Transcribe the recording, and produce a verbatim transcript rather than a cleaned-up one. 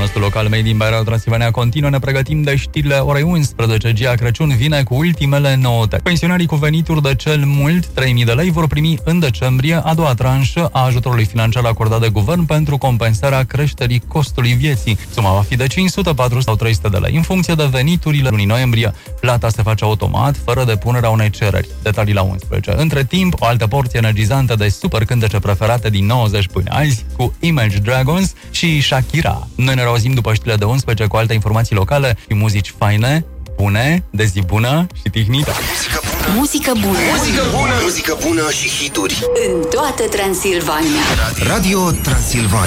nostru local Made in by Radio Transilvania continuă, ne pregătim de știrile orei unsprezece. Gia Crăciun vine cu ultimele noutăți. Pensionarii cu venituri de cel mult trei mii de lei vor primi în decembrie a doua tranșă a ajutorului financiar acordat de guvern pentru compensarea creșterii costului vieții. Suma va fi de cinci sute, patru sute sau trei sute de lei. În funcție de veniturile lunii noiembrie, plata se face automat, fără depunerea unei cereri. Detalii la unsprezece. Între timp, o altă porție energizantă de super cântece preferate din nouăzeci până azi, cu Imagine Dragons și Shakira. Noi ne reauzim după știrile de unsprezece cu alte informații locale și muzici faine, bune, de zi bună și tihnită. Muzică bună. Muzică bună. Muzică bună și hituri. În toată Transilvania. Radio Transilvania.